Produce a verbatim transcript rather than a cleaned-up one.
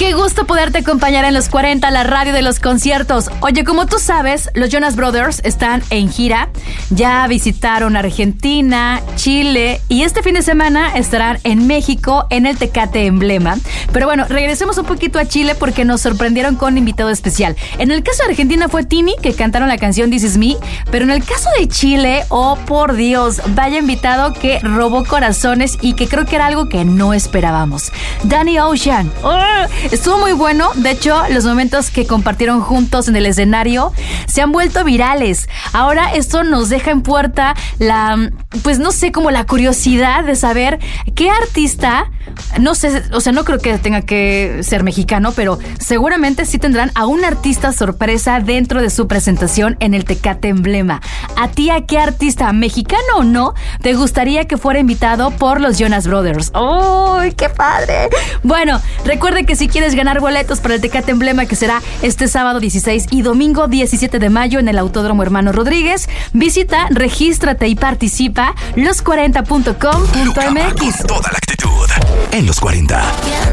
Qué gusto poderte acompañar en los cuarenta, la radio de los conciertos. Oye, como tú sabes, los Jonas Brothers están en gira. Ya visitaron Argentina, Chile y este fin de semana estarán en México en el Tecate Emblema. Pero bueno, regresemos un poquito a Chile porque nos sorprendieron con invitado especial. En el caso de Argentina fue Tini, que cantaron la canción This Is Me. Pero en el caso de Chile, oh por Dios, vaya invitado que robó corazones y que creo que era algo que no esperábamos. Danny Ocean. Oh, estuvo muy bueno. De hecho, los momentos que compartieron juntos en el escenario se han vuelto virales. Ahora esto nos deja en puerta la, pues no sé, como la curiosidad de saber qué artista, no sé, o sea, no creo que tenga que ser mexicano, pero seguramente sí tendrán a un artista sorpresa dentro de su presentación en el Tecate Emblema. ¿A ti a qué artista, mexicano o no, te gustaría que fuera invitado por los Jonas Brothers? ¡Uy, qué padre! Bueno, recuerde que si quieres ganar boletos para el Tecate Emblema, que será este sábado dieciséis y domingo diecisiete de mayo en el Autódromo Hermano Rodríguez, visita, regístrate y participa los cuarenta punto com punto m x. Toda la actitud en los cuarenta.